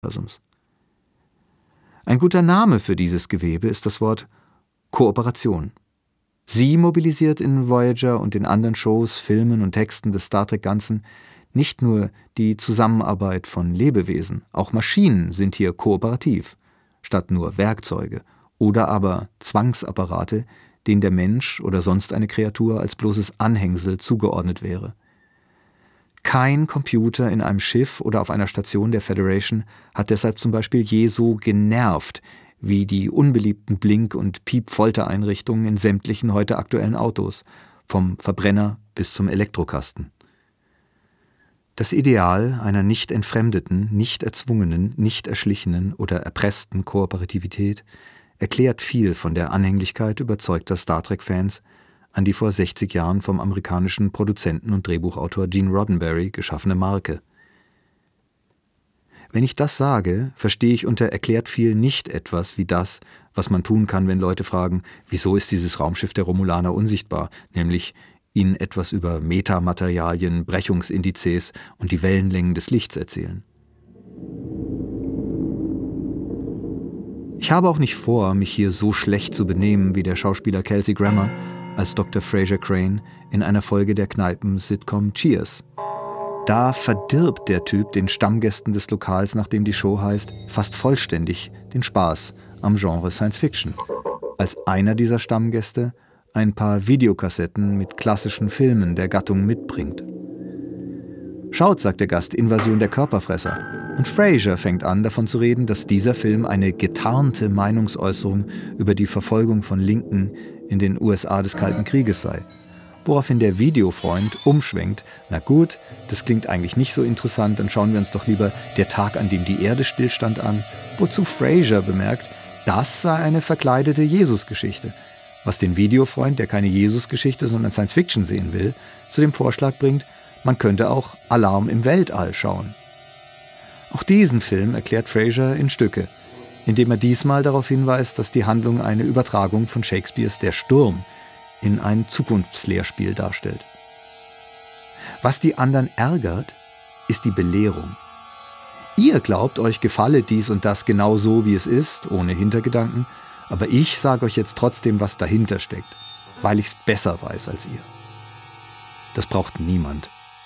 Ein guter Name für dieses Gewebe ist das Wort Kooperation. Sie mobilisiert in Voyager und in anderen Shows, Filmen und Texten des Star Trek-Ganzen nicht nur die Zusammenarbeit von Lebewesen, auch Maschinen sind hier kooperativ, statt nur Werkzeuge oder aber Zwangsapparate, denen der Mensch oder sonst eine Kreatur als bloßes Anhängsel zugeordnet wäre. Kein Computer in einem Schiff oder auf einer Station der Federation hat deshalb zum Beispiel je so genervt wie die unbeliebten Blink- und Piep-Foltereinrichtungen in sämtlichen heute aktuellen Autos, vom Verbrenner bis zum Elektrokasten. Das Ideal einer nicht entfremdeten, nicht erzwungenen, nicht erschlichenen oder erpressten Kooperativität erklärt viel von der Anhänglichkeit überzeugter Star Trek-Fans an die vor 60 Jahren vom amerikanischen Produzenten und Drehbuchautor Gene Roddenberry geschaffene Marke. Wenn ich das sage, verstehe ich unter erklärt viel nicht etwas wie das, was man tun kann, wenn Leute fragen, wieso ist dieses Raumschiff der Romulaner unsichtbar, nämlich ihnen etwas über Metamaterialien, Brechungsindizes und die Wellenlängen des Lichts erzählen. Ich habe auch nicht vor, mich hier so schlecht zu benehmen wie der Schauspieler Kelsey Grammer als Dr. Frasier Crane in einer Folge der Kneipen-Sitcom Cheers. Da verdirbt der Typ den Stammgästen des Lokals, nachdem die Show heißt, fast vollständig den Spaß am Genre Science Fiction. Als einer dieser Stammgäste ein paar Videokassetten mit klassischen Filmen der Gattung mitbringt. Schaut, sagt der Gast, Invasion der Körperfresser. Und Frasier fängt an, davon zu reden, dass dieser Film eine getarnte Meinungsäußerung über die Verfolgung von Linken in den USA des Kalten Krieges sei. Woraufhin der Videofreund umschwenkt, na gut, das klingt eigentlich nicht so interessant, dann schauen wir uns doch lieber Der Tag, an dem die Erde stillstand an, wozu Frasier bemerkt, das sei eine verkleidete Jesusgeschichte, was den Videofreund, der keine Jesusgeschichte, sondern Science Fiction sehen will, zu dem Vorschlag bringt, man könnte auch Alarm im Weltall schauen. Auch diesen Film erklärt Frasier in Stücke, indem er diesmal darauf hinweist, dass die Handlung eine Übertragung von Shakespeares Der Sturm in ein Zukunftslehrspiel darstellt. Was die anderen ärgert, ist die Belehrung. Ihr glaubt, euch gefalle dies und das genau so, wie es ist, ohne Hintergedanken, aber ich sage euch jetzt trotzdem, was dahinter steckt, weil ich's besser weiß als ihr. Das braucht niemand.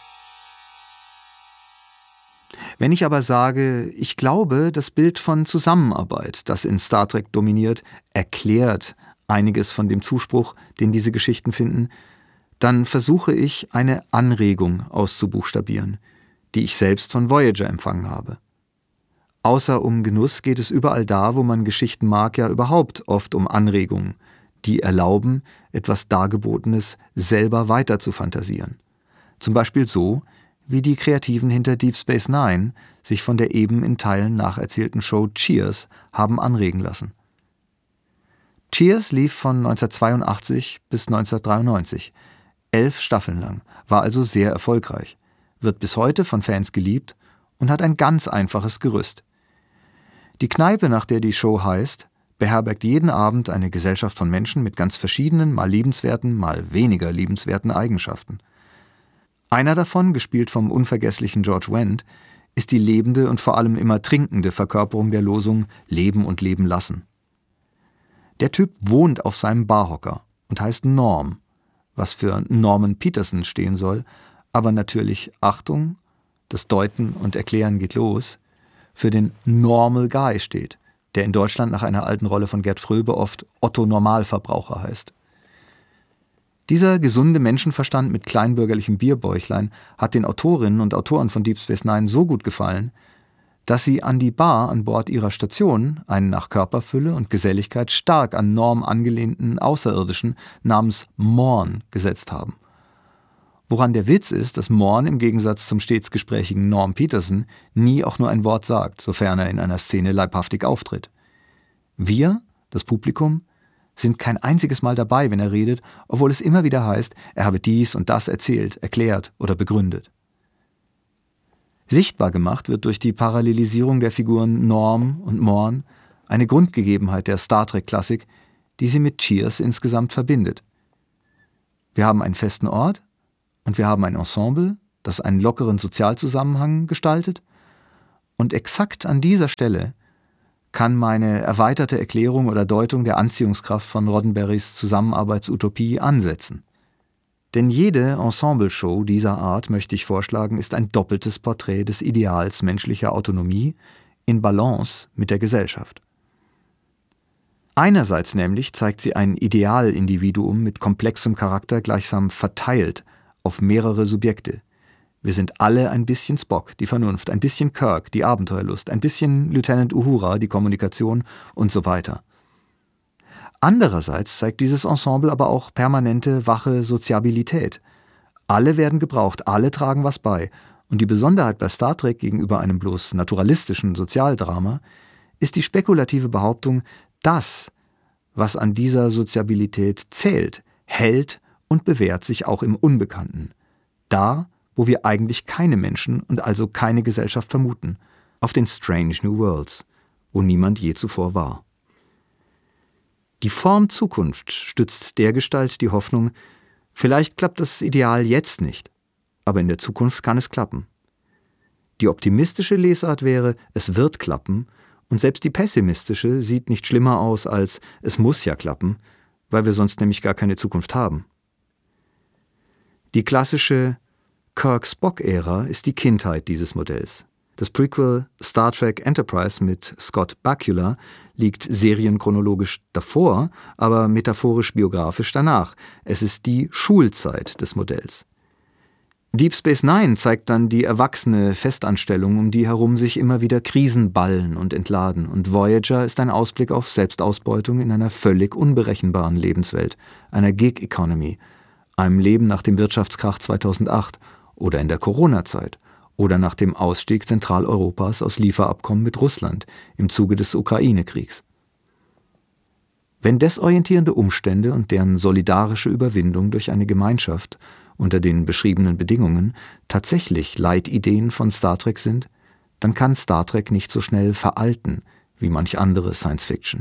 Wenn ich aber sage, ich glaube, das Bild von Zusammenarbeit, das in Star Trek dominiert, erklärt einiges von dem Zuspruch, den diese Geschichten finden, dann versuche ich, eine Anregung auszubuchstabieren, die ich selbst von Voyager empfangen habe. Außer um Genuss geht es überall da, wo man Geschichten mag, ja überhaupt oft um Anregungen, die erlauben, etwas Dargebotenes selber weiter zu fantasieren. Zum Beispiel so, wie die Kreativen hinter Deep Space Nine sich von der eben in Teilen nacherzählten Show Cheers haben anregen lassen. Cheers lief von 1982 bis 1993, 11 Staffeln lang, war also sehr erfolgreich, wird bis heute von Fans geliebt und hat ein ganz einfaches Gerüst. Die Kneipe, nach der die Show heißt, beherbergt jeden Abend eine Gesellschaft von Menschen mit ganz verschiedenen, mal liebenswerten, mal weniger liebenswerten Eigenschaften. Einer davon, gespielt vom unvergesslichen George Wendt, ist die lebende und vor allem immer trinkende Verkörperung der Losung Leben und Leben lassen. Der Typ wohnt auf seinem Barhocker und heißt Norm, was für Norman Peterson stehen soll, aber natürlich, Achtung, das Deuten und Erklären geht los, für den Normal Guy steht, der in Deutschland nach einer alten Rolle von Gerd Fröbe oft Otto Normalverbraucher heißt. Dieser gesunde Menschenverstand mit kleinbürgerlichem Bierbäuchlein hat den Autorinnen und Autoren von Deep Space Nine so gut gefallen, dass sie an die Bar an Bord ihrer Station einen nach Körperfülle und Geselligkeit stark an Norm angelehnten Außerirdischen namens Morn gesetzt haben. Woran der Witz ist, dass Morn im Gegensatz zum stets gesprächigen Norm Peterson nie auch nur ein Wort sagt, sofern er in einer Szene leibhaftig auftritt. Wir, das Publikum, sind kein einziges Mal dabei, wenn er redet, obwohl es immer wieder heißt, er habe dies und das erzählt, erklärt oder begründet. Sichtbar gemacht wird durch die Parallelisierung der Figuren Norm und Morn eine Grundgegebenheit der Star Trek-Klassik, die sie mit Cheers insgesamt verbindet. Wir haben einen festen Ort und wir haben ein Ensemble, das einen lockeren Sozialzusammenhang gestaltet, Und exakt an dieser Stelle kann meine erweiterte Erklärung oder Deutung der Anziehungskraft von Roddenberrys Zusammenarbeitsutopie ansetzen. Denn jede Ensemble-Show dieser Art, möchte ich vorschlagen, ist ein doppeltes Porträt des Ideals menschlicher Autonomie in Balance mit der Gesellschaft. Einerseits nämlich zeigt sie ein Idealindividuum mit komplexem Charakter gleichsam verteilt auf mehrere Subjekte. Wir sind alle ein bisschen Spock, die Vernunft, ein bisschen Kirk, die Abenteuerlust, ein bisschen Lieutenant Uhura, die Kommunikation und so weiter. Andererseits zeigt dieses Ensemble aber auch permanente, wache Soziabilität. Alle werden gebraucht, alle tragen was bei. Und die Besonderheit bei Star Trek gegenüber einem bloß naturalistischen Sozialdrama ist die spekulative Behauptung, das, was an dieser Soziabilität zählt, hält und bewährt sich auch im Unbekannten. Da, wo wir eigentlich keine Menschen und also keine Gesellschaft vermuten, auf den Strange New Worlds, wo niemand je zuvor war. Die Form Zukunft stützt dergestalt die Hoffnung, vielleicht klappt das Ideal jetzt nicht, aber in der Zukunft kann es klappen. Die optimistische Lesart wäre, es wird klappen, und selbst die pessimistische sieht nicht schlimmer aus als, es muss ja klappen, weil wir sonst nämlich gar keine Zukunft haben. Die klassische Kirk-Spock-Ära ist die Kindheit dieses Modells. Das Prequel Star Trek Enterprise mit Scott Bakula liegt serienchronologisch davor, aber metaphorisch-biografisch danach. Es ist die Schulzeit des Modells. Deep Space Nine zeigt dann die erwachsene Festanstellung, um die herum sich immer wieder Krisen ballen und entladen. Und Voyager ist ein Ausblick auf Selbstausbeutung in einer völlig unberechenbaren Lebenswelt, einer Gig-Economy, einem Leben nach dem Wirtschaftskrach 2008 oder in der Corona-Zeit oder nach dem Ausstieg Zentraleuropas aus Lieferabkommen mit Russland im Zuge des Ukraine-Kriegs. Wenn desorientierende Umstände und deren solidarische Überwindung durch eine Gemeinschaft unter den beschriebenen Bedingungen tatsächlich Leitideen von Star Trek sind, dann kann Star Trek nicht so schnell veralten wie manch andere Science-Fiction.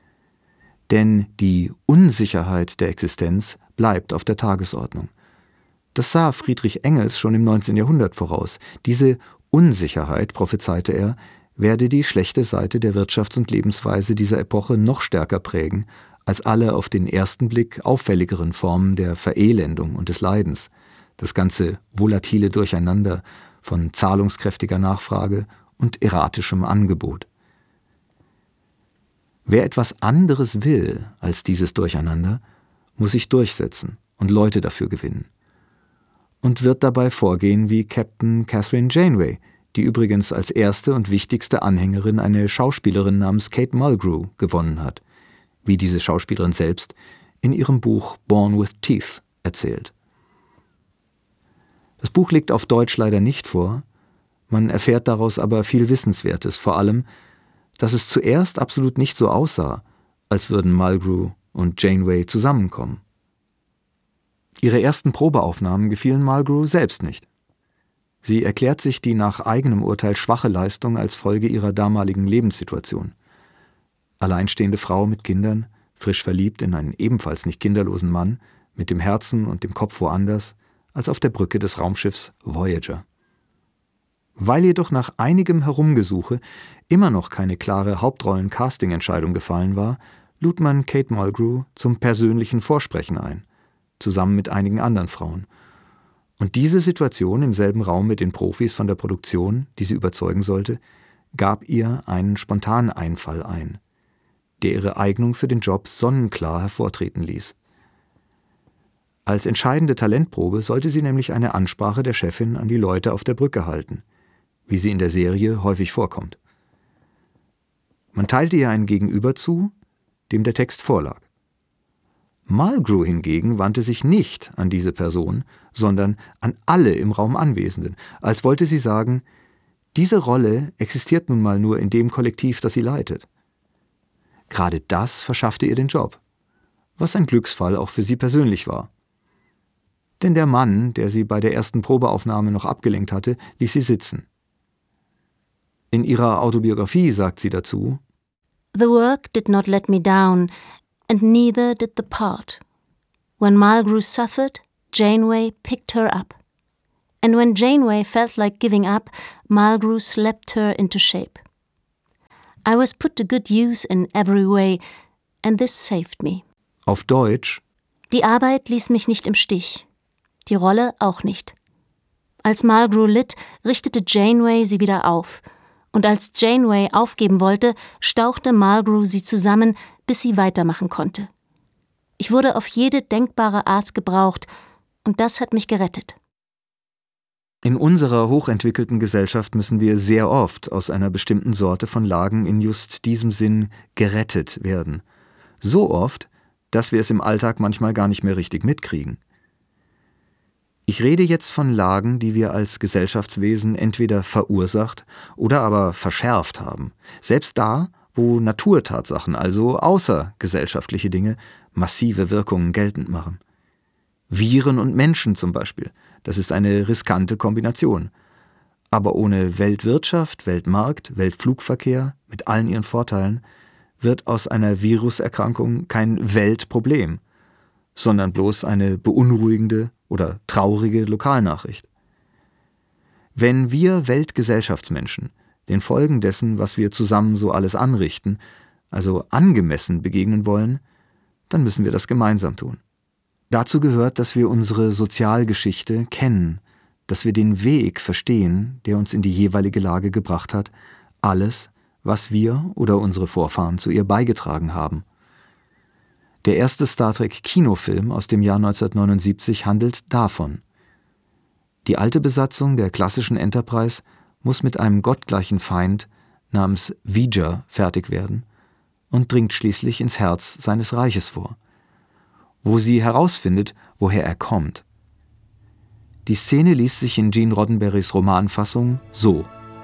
Denn die Unsicherheit der Existenz bleibt auf der Tagesordnung. Das sah Friedrich Engels schon im 19. Jahrhundert voraus. Diese Unsicherheit, prophezeite er, werde die schlechte Seite der Wirtschafts- und Lebensweise dieser Epoche noch stärker prägen als alle auf den ersten Blick auffälligeren Formen der Verelendung und des Leidens, das ganze volatile Durcheinander von zahlungskräftiger Nachfrage und erratischem Angebot. Wer etwas anderes will als dieses Durcheinander, muss sich durchsetzen und Leute dafür gewinnen. Und wird dabei vorgehen wie Captain Catherine Janeway, die übrigens als erste und wichtigste Anhängerin eine Schauspielerin namens Kate Mulgrew gewonnen hat, wie diese Schauspielerin selbst in ihrem Buch Born with Teeth erzählt. Das Buch liegt auf Deutsch leider nicht vor, man erfährt daraus aber viel Wissenswertes, vor allem, dass es zuerst absolut nicht so aussah, als würden Mulgrew und Janeway zusammenkommen. Ihre ersten Probeaufnahmen gefielen Mulgrew selbst nicht. Sie erklärt sich die nach eigenem Urteil schwache Leistung als Folge ihrer damaligen Lebenssituation. Alleinstehende Frau mit Kindern, frisch verliebt in einen ebenfalls nicht kinderlosen Mann, mit dem Herzen und dem Kopf woanders, als auf der Brücke des Raumschiffs Voyager. Weil jedoch nach einigem Herumgesuche immer noch keine klare Hauptrollen-Casting-Entscheidung gefallen war, lud man Kate Mulgrew zum persönlichen Vorsprechen ein, zusammen mit einigen anderen Frauen. Und diese Situation im selben Raum mit den Profis von der Produktion, die sie überzeugen sollte, gab ihr einen spontanen Einfall ein, der ihre Eignung für den Job sonnenklar hervortreten ließ. Als entscheidende Talentprobe sollte sie nämlich eine Ansprache der Chefin an die Leute auf der Brücke halten, wie sie in der Serie häufig vorkommt. Man teilte ihr ein Gegenüber zu, dem der Text vorlag. Mulgrew hingegen wandte sich nicht an diese Person, sondern an alle im Raum Anwesenden, als wollte sie sagen, diese Rolle existiert nun mal nur in dem Kollektiv, das sie leitet. Gerade das verschaffte ihr den Job, was ein Glücksfall auch für sie persönlich war. Denn der Mann, der sie bei der ersten Probeaufnahme noch abgelenkt hatte, ließ sie sitzen. In ihrer Autobiografie sagt sie dazu: The work did not let me down, and neither did the part. When Mulgrew suffered, Janeway picked her up. and when Janeway felt like giving up, Mulgrew slapped her into shape. I was put to good use in every way, and this saved me. Auf Deutsch: Die Arbeit ließ mich nicht im Stich. Die Rolle auch nicht. Als Mulgrew litt, richtete Janeway sie wieder auf. Und als Janeway aufgeben wollte, stauchte Mulgrew sie zusammen, bis sie weitermachen konnte. Ich wurde auf jede denkbare Art gebraucht, und das hat mich gerettet. In unserer hochentwickelten Gesellschaft müssen wir sehr oft aus einer bestimmten Sorte von Lagen in just diesem Sinn gerettet werden. So oft, dass wir es im Alltag manchmal gar nicht mehr richtig mitkriegen. Ich rede jetzt von Lagen, die wir als Gesellschaftswesen entweder verursacht oder aber verschärft haben. Selbst da, wo Naturtatsachen, also außergesellschaftliche Dinge, massive Wirkungen geltend machen. Viren und Menschen zum Beispiel, das ist eine riskante Kombination. Aber ohne Weltwirtschaft, Weltmarkt, Weltflugverkehr mit allen ihren Vorteilen wird aus einer Viruserkrankung kein Weltproblem, sondern bloß eine beunruhigende oder traurige Lokalnachricht. Wenn wir Weltgesellschaftsmenschen den Folgen dessen, was wir zusammen so alles anrichten, also angemessen begegnen wollen, dann müssen wir das gemeinsam tun. Dazu gehört, dass wir unsere Sozialgeschichte kennen, dass wir den Weg verstehen, der uns in die jeweilige Lage gebracht hat, alles, was wir oder unsere Vorfahren zu ihr beigetragen haben. Der erste Star Trek-Kinofilm aus dem Jahr 1979 handelt davon. Die alte Besatzung der klassischen Enterprise muss mit einem gottgleichen Feind namens V'Ger fertig werden und dringt schließlich ins Herz seines Reiches vor, wo sie herausfindet, woher er kommt. Die Szene liest sich in Gene Roddenberrys Romanfassung so: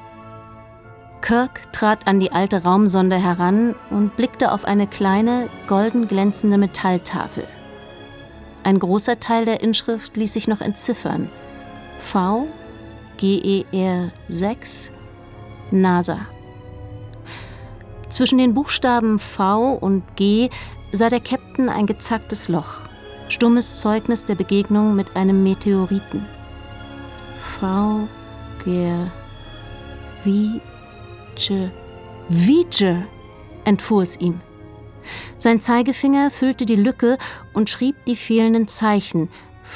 Kirk trat an die alte Raumsonde heran und blickte auf eine kleine, golden glänzende Metalltafel. Ein großer Teil der Inschrift ließ sich noch entziffern. V, GER 6, NASA. Zwischen den Buchstaben V und G sah der Captain ein gezacktes Loch, stummes Zeugnis der Begegnung mit einem Meteoriten. V, GER, V'Ger, entfuhr es ihm. Sein Zeigefinger füllte die Lücke und schrieb die fehlenden Zeichen.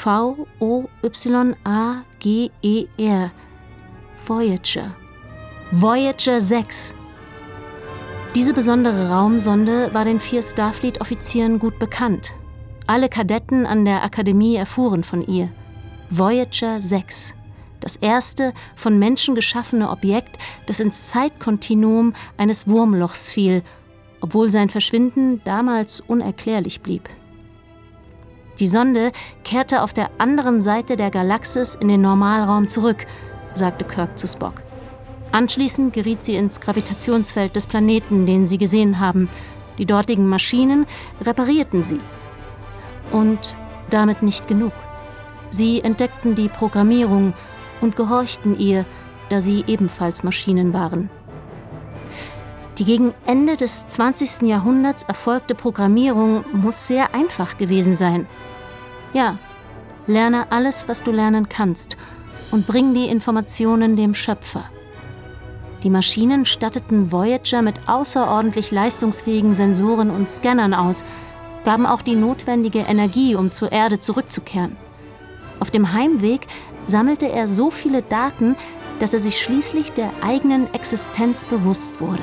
V-O-Y-A-G-E-R. Voyager. Voyager 6. Diese besondere Raumsonde war den 4 Starfleet-Offizieren gut bekannt. Alle Kadetten an der Akademie erfuhren von ihr. Voyager 6. Das erste von Menschen geschaffene Objekt, das ins Zeitkontinuum eines Wurmlochs fiel, obwohl sein Verschwinden damals unerklärlich blieb. Die Sonde kehrte auf der anderen Seite der Galaxis in den Normalraum zurück, sagte Kirk zu Spock. Anschließend geriet sie ins Gravitationsfeld des Planeten, den sie gesehen haben. Die dortigen Maschinen reparierten sie. Und damit nicht genug. Sie entdeckten die Programmierung und gehorchten ihr, da sie ebenfalls Maschinen waren. Die gegen Ende des 20. Jahrhunderts erfolgte Programmierung muss sehr einfach gewesen sein. Ja, lerne alles, was du lernen kannst, und bring die Informationen dem Schöpfer. Die Maschinen statteten Voyager mit außerordentlich leistungsfähigen Sensoren und Scannern aus, gaben auch die notwendige Energie, um zur Erde zurückzukehren. Auf dem Heimweg sammelte er so viele Daten, dass er sich schließlich der eigenen Existenz bewusst wurde.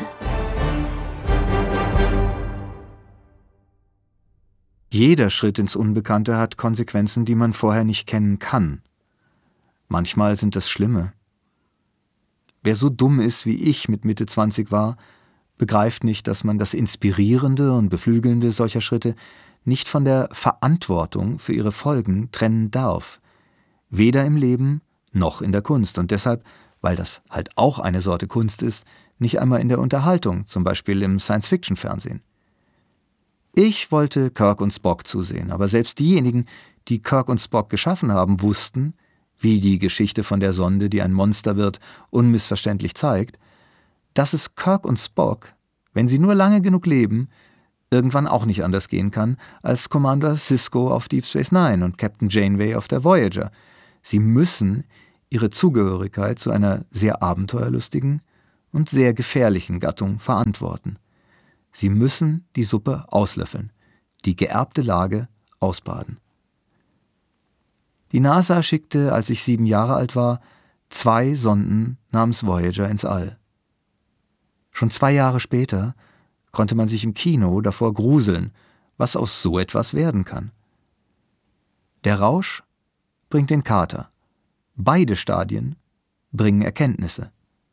Jeder Schritt ins Unbekannte hat Konsequenzen, die man vorher nicht kennen kann. Manchmal sind das schlimme. Wer so dumm ist, wie ich mit Mitte 20 war, begreift nicht, dass man das Inspirierende und Beflügelnde solcher Schritte nicht von der Verantwortung für ihre Folgen trennen darf. Weder im Leben noch in der Kunst. Und deshalb, weil das halt auch eine Sorte Kunst ist, nicht einmal in der Unterhaltung, zum Beispiel im Science-Fiction-Fernsehen. Ich wollte Kirk und Spock zusehen, aber selbst diejenigen, die Kirk und Spock geschaffen haben, wussten, wie die Geschichte von der Sonde, die ein Monster wird, unmissverständlich zeigt, dass es Kirk und Spock, wenn sie nur lange genug leben, irgendwann auch nicht anders gehen kann als Commander Sisko auf Deep Space Nine und Captain Janeway auf der Voyager. Sie müssen ihre Zugehörigkeit zu einer sehr abenteuerlustigen und sehr gefährlichen Gattung verantworten. Sie müssen die Suppe auslöffeln, die geerbte Lage ausbaden. Die NASA schickte, als ich 7 Jahre alt war, 2 Sonden namens Voyager ins All. Schon 2 Jahre später konnte man sich im Kino davor gruseln, was aus so etwas werden kann. Der Rausch bringt den Kater. Beide Stadien bringen Erkenntnisse.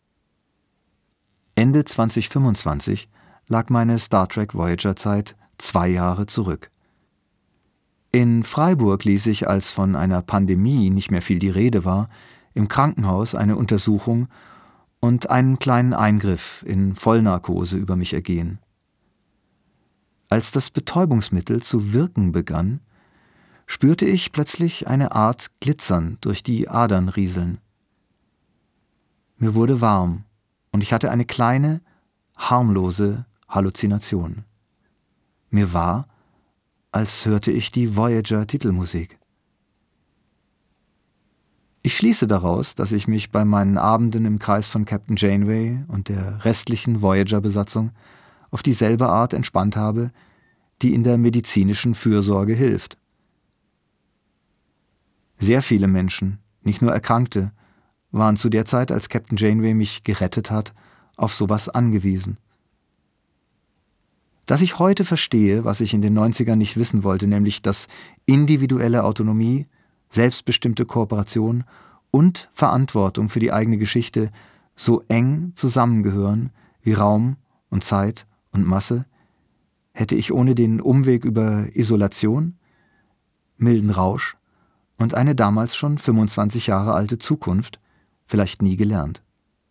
Ende 2025 lag meine Star Trek Voyager-Zeit 2 Jahre zurück. In Freiburg ließ ich, als von einer Pandemie nicht mehr viel die Rede war, im Krankenhaus eine Untersuchung und einen kleinen Eingriff in Vollnarkose über mich ergehen. Als das Betäubungsmittel zu wirken begann, spürte ich plötzlich eine Art Glitzern durch die Adern rieseln. Mir wurde warm und ich hatte eine kleine, harmlose Halluzination. Mir war, als hörte ich die Voyager-Titelmusik. Ich schließe daraus, dass ich mich bei meinen Abenden im Kreis von Captain Janeway und der restlichen Voyager-Besatzung auf dieselbe Art entspannt habe, die in der medizinischen Fürsorge hilft. Sehr viele Menschen, nicht nur Erkrankte, waren zu der Zeit, als Captain Janeway mich gerettet hat, auf sowas angewiesen. Dass ich heute verstehe, was ich in den 90ern nicht wissen wollte, nämlich dass individuelle Autonomie, selbstbestimmte Kooperation und Verantwortung für die eigene Geschichte so eng zusammengehören wie Raum und Zeit und Masse, hätte ich ohne den Umweg über Isolation, milden Rausch und eine damals schon 25 Jahre alte Zukunft vielleicht nie gelernt.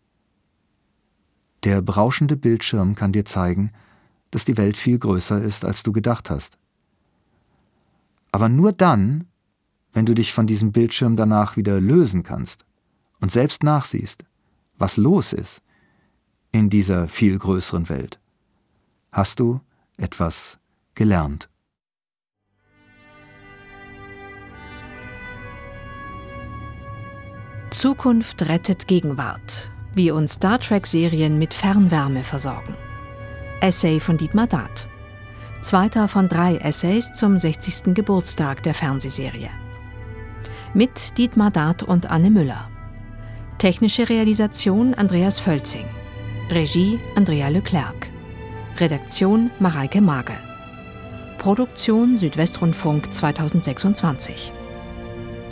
Der berauschende Bildschirm kann dir zeigen, dass die Welt viel größer ist, als du gedacht hast. Aber nur dann, wenn du dich von diesem Bildschirm danach wieder lösen kannst und selbst nachsiehst, was los ist in dieser viel größeren Welt, hast du etwas gelernt. Zukunft rettet Gegenwart. Wie uns Star Trek-Serien mit Fernwärme versorgen. Essay von Dietmar Daath. 2. von 3 Essays zum 60. Geburtstag der Fernsehserie. Mit Dietmar Daath und Anne Müller. Technische Realisation Andreas Völzing. Regie Andrea Leclerc. Redaktion Mareike Mage. Produktion Südwestrundfunk 2026.